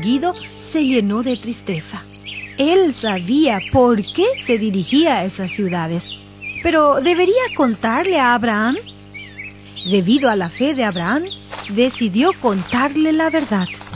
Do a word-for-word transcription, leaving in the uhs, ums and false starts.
seguido se llenó de tristeza. Él sabía por qué se dirigía a esas ciudades, pero ¿debería contarle a Abraham? Debido a la fe de Abraham, decidió contarle la verdad.